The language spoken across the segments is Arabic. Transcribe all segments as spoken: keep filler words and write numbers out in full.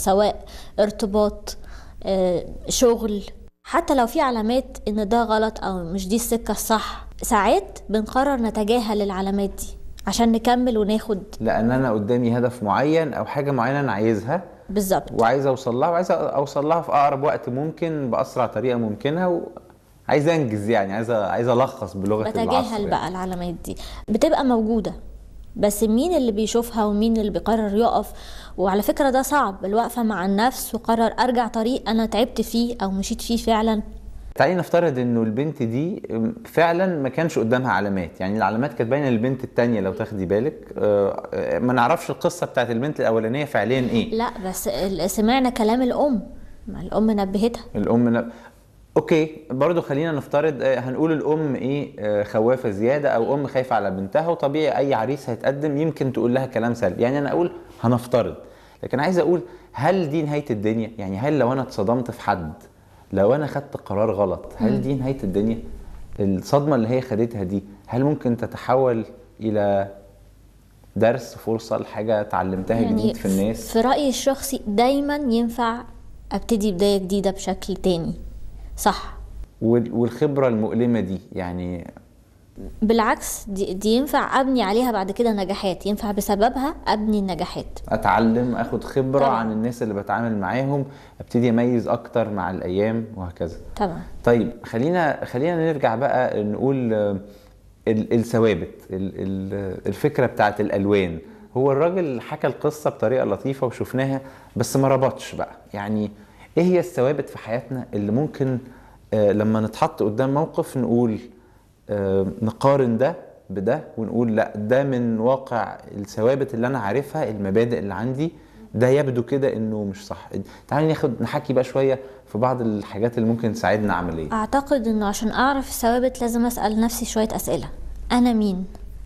سواء ارتباط، شغل، حتى لو في علامات ان ده غلط او مش دي السكة الصح، ساعات بنقرر نتجاهل العلامات دي عشان نكمل وناخد، لان انا قدامي هدف معين او حاجة معينة انا عايزها بالظبط، وعايز اوصل لها، وعايز اوصل لها في اقرب وقت ممكن باسرع طريقة ممكنة، وعايز انجز، يعني عايز عايز الخص بلغة العصر. بتجاهل بقى العلامات دي بتبقى موجودة، بس مين اللي بيشوفها ومين اللي بيقرر يقف؟ وعلى فكرة ده صعب، الوقفة مع النفس وقرر ارجع طريق انا تعبت فيه او مشيت فيه فعلا. تعالي نفترض انه البنت دي فعلا ما كانش قدامها علامات، يعني العلامات كانت باينه للبنت التانية لو تاخدي بالك، ما نعرفش القصه بتاعت البنت الاولانيه فعليا ايه. لا بس سمعنا كلام الام، ما الام نبهتها. الام نب... اوكي، برضو خلينا نفترض هنقول الام ايه، خوافه زياده او ام خايفه على بنتها، وطبيعي اي عريس هيتقدم يمكن تقول لها كلام سلبي، يعني انا اقول هنفترض، لكن عايز اقول هل دي نهايه الدنيا؟ يعني هل لو انا اتصدمت في حد، لو انا خدت قرار غلط، هل دي نهاية الدنيا؟ الصدمة اللي هي خدتها دي هل ممكن تتحول الى درس، فرصة لحاجة اتعلمتها يعني جديد في الناس؟ في رأيي الشخصي دايما ينفع ابتدي بداية جديدة بشكل تاني، صح. والخبرة المؤلمة دي يعني بالعكس دي, دي ينفع ابني عليها بعد كده نجاحات، ينفع بسببها ابني النجاحات، اتعلم، اخد خبرة طبعا عن الناس اللي بتعامل معاهم، ابتدي اميز اكتر مع الايام وهكذا. طبعا. طيب خلينا خلينا نرجع بقى نقول الثوابت، الفكرة بتاعت الالوان. هو الراجل حكى القصة بطريقة لطيفة وشفناها بس ما ربطش بقى، يعني ايه هي الثوابت في حياتنا اللي ممكن آه لما نتحط قدام موقف نقول آه نقارن ده بده ونقول لا ده من واقع الثوابت اللي انا عارفها، المبادئ اللي عندي، ده يبدو كده انه مش صح. تعالي ناخد نحكي بقى شوية في بعض الحاجات اللي ممكن تساعدنا عمليا. اعتقد انه عشان اعرف الثوابت لازم اسأل نفسي شوية اسئلة. انا مين؟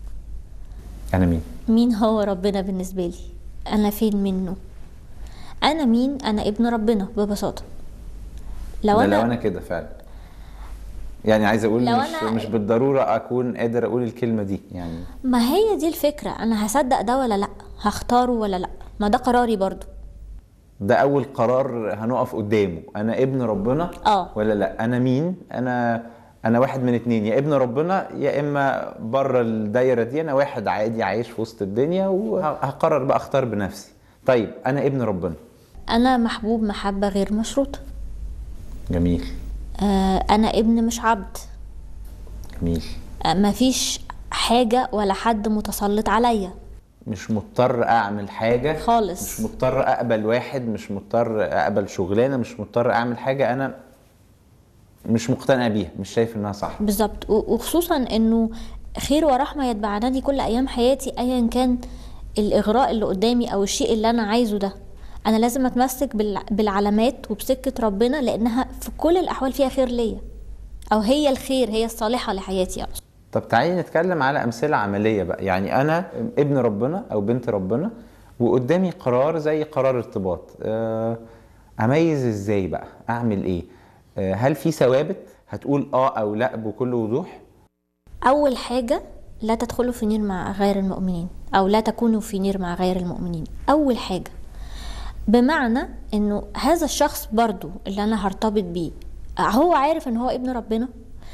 انا مين؟ مين هو ربنا بالنسبة لي؟ انا فين منه؟ انا مين؟ انا ابن ربنا ببساطة. لو انا لو انا كده فعلا، يعني عايز اقول مش أنا... مش بالضرورة اكون قادر اقول الكلمة دي، يعني ما هي دي الفكرة، انا هصدق ده ولا لا، هختاره ولا لا، ما ده قراري برضو. ده اول قرار هنقف قدامه، انا ابن ربنا اه ولا لا. انا مين؟ انا انا واحد من اتنين، يا ابن ربنا يا اما بره الدايرة دي انا واحد عادي عايش في وسط الدنيا وهقرر بقى اختار بنفسي. طيب انا ابن ربنا، انا محبوب محبة غير مشروطة. جميل. آه انا ابن مش عبد. جميل. آه مفيش حاجة ولا حد متسلط عليا، مش مضطر اعمل حاجة خالص، مش مضطر اقبل واحد، مش مضطر اقبل شغلانة، مش مضطر اعمل حاجة انا مش مقتنع بيها، مش شايف انها صح. بالظبط، وخصوصا انه خير ورحمة يتبعنني كل ايام حياتي، ايا كان الاغراء اللي قدامي او الشيء اللي انا عايزه ده، انا لازم اتمسك بالعلامات وبسكة ربنا، لانها في كل الاحوال فيها خير ليا، او هي الخير، هي الصالحة لحياتي اصلا. طب تعالي نتكلم على امثلة عملية بقى، يعني انا ابن ربنا او بنت ربنا وقدامي قرار زي قرار ارتباط، اميز ازاي بقى؟ اعمل ايه؟ هل في ثوابت هتقول اه او لا بكل وضوح؟ اول حاجة لا تدخلوا في نير مع غير المؤمنين، او لا تكونوا في نير مع غير المؤمنين. اول حاجة بمعنى انه هذا الشخص برضو اللي انا هرتبط بيه هو عارف ان هو ابن ربنا،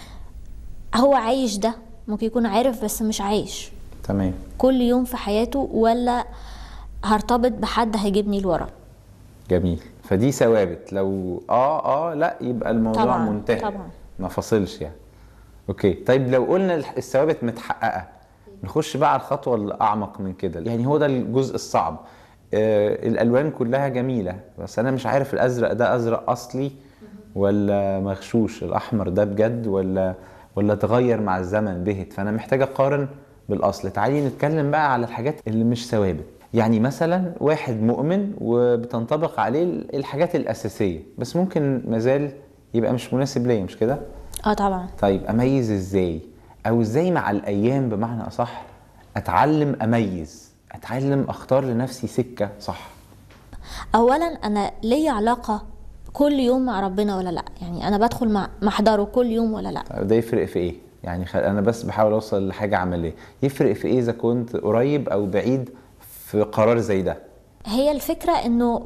هو عايش ده، ممكن يكون عارف بس مش عايش تمام كل يوم في حياته، ولا هرتبط بحد هيجيبني لورا. جميل. فدي ثوابت، لو اه اه لا يبقى الموضوع طبعًا منتهي طبعا ما فاصلش يعني. اوكي طيب لو قلنا الثوابت متحققة، نخش بقى على الخطوة الأعمق من كده، يعني هو ده الجزء الصعب. آه الألوان كلها جميلة بس أنا مش عارف الأزرق ده أزرق أصلي ولا مغشوش، الأحمر ده بجد ولا ولا تغير مع الزمن بهت، فأنا محتاج أقارن بالأصل. تعالي نتكلم بقى على الحاجات اللي مش ثوابت، يعني مثلا واحد مؤمن وبتنطبق عليه الحاجات الأساسية بس ممكن مازال يبقى مش مناسب ليا، مش كده؟ اه طبعا. طيب اميز ازاي؟ او ازاي مع الايام بمعنى اصح اتعلم اميز، اتعلم اختار لنفسي سكة صح؟ اولا انا ليا علاقة كل يوم مع ربنا ولا لا؟ يعني انا بدخل مع محضره كل يوم ولا لا؟ طيب ده يفرق في ايه؟ يعني خل... انا بس بحاول اوصل لحاجة عملية، يفرق في ايه اذا كنت قريب او بعيد في قرار زي ده؟ هي الفكرة انه